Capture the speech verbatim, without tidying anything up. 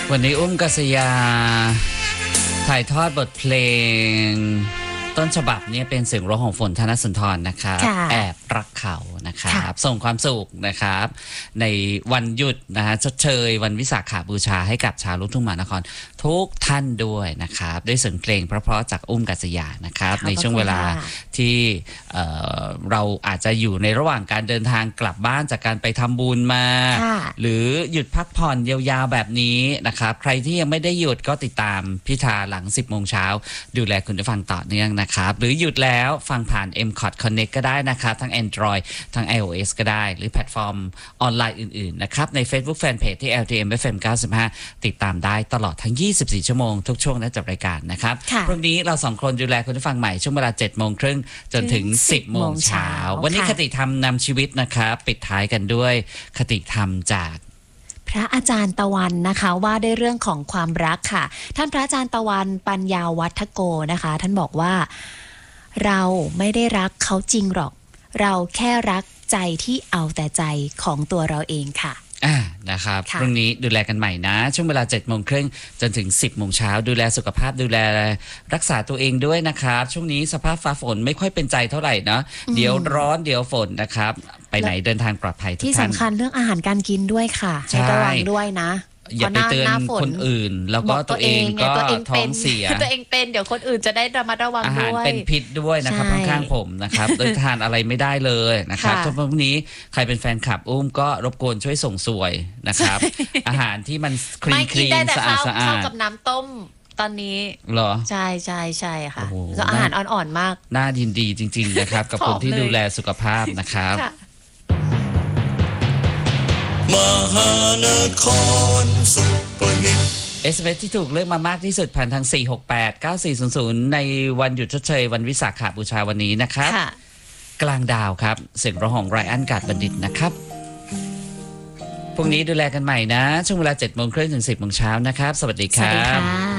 วันนี้อุ้มกัสยาถ่ายทอดบทเพลงต้นฉบับนี้เป็นเสียงร้องของฝนธนสุนทรนะครับแอบรักเขานะครับส่งความสุขนะครับในวันหยุดนะฮะชดเชยวันวิสาขบูชาให้กับชาวลูกทุ่งมหานครทุกท่านด้วยนะครับด้วยเสียงเพลงเพราะๆจากอุ้มกัสยานะครับในช่วงเวลาที่เอ่อเราอาจจะอยู่ในระหว่างการเดินทางกลับบ้านจากการไปทำบุญมาหรือหยุดพักผ่อนยาวๆแบบนี้นะครับใครที่ยังไม่ได้หยุดก็ติดตามพิธาหลังสิบโมงเช้าดูแลคุณผู้ฟังต่อเนื่องนะครับหรือหยุดแล้วฟังผ่าน เอ็ม คอท Connect ก็ได้นะครับทั้ง Android ทั้ง iOS ก็ได้หรือแพลตฟอร์มออนไลน์อื่นๆนะครับใน Facebook Fanpage ที่ แอล ที เอ็ม เอฟ เอ็ม เก้าสิบห้าติดตามได้ตลอดทั้งยี่สิบสี่ชั่วโมงทุกช่วงและจับรายการนะครับพรุ่งนี้เราสองคนดูแลคุณผู้ฟังใหม่ช่วงเวลาเจ็ดโมงครึ่งจนถึงสิบโมงเช้าวันนี้คติธรรมนำชีวิตนะครับปิดท้ายกันด้วยคติธรรมจากพระอาจารย์ตะวันนะคะว่าด้วยเรื่องของความรักค่ะท่านพระอาจารย์ตะวันปัญญาวัฒโกนะคะท่านบอกว่าเราไม่ได้รักเขาจริงหรอกเราแค่รักใจที่เอาแต่ใจของตัวเราเองค่ะอ่านะครับพรุ่งนี้ดูแลกันใหม่นะช่วงเวลาเจ็ดโมงครึ่งจนถึงสิบโมงเช้าดูแลสุขภาพดูแลรักษาตัวเองด้วยนะครับช่วงนี้สภาพฟ้าฝนไม่ค่อยเป็นใจเท่าไหร่เนาะเดี๋ยวร้อนเดี๋ยวฝนนะครับไปไหนเดินทางปลอดภัยทุกท่านที่สำคัญเรื่องอาหารการกินด้วยค่ะให้ระวังด้วยนะอย่าไปเตือนคนอื่นแล้วก็ตัวเองก็ท้องเสียตัวเองเป็นเดี๋ยวคนอื่นจะได้ระมัดระวังด้วยอาหารเป็นพิษด้วยนะครับข้างๆผมนะครับโดยทานอะไรไม่ได้เลยนะครับทุกวันนี้ใครเป็นแฟนคลับอุ้มก็รบกวนช่วยส่งสวยนะครับอาหารที่มันคลีนคลีนสะอาดสะอาดเข้ากับน้ำต้มตอนนี้เหรอใช่ใช่ใช่ค่ะก็อาหารอ่อนๆมากน่ายินดีจริงๆนะครับกับคนที่ดูแลสุขภาพนะครับมหานครซุปเปอร์ฮิต เอส เอ็ม เอส ที่ถูกเลือกมามากที่สุดผ่านทางสี่ หก แปด เก้า สี่ ศูนย์ ศูนย์ในวันหยุดชดเชยวันวิสาขบูชาวันนี้นะครับกลางดาวครับเสียงร้องของไรอันกาดบัณฑิตนะครับพรุ่งนี้ดูแลกันใหม่นะช่วงเวลาเจ็ดโมงครึ่งถึงสิบโมงเช้านะครับสวัสดีครับ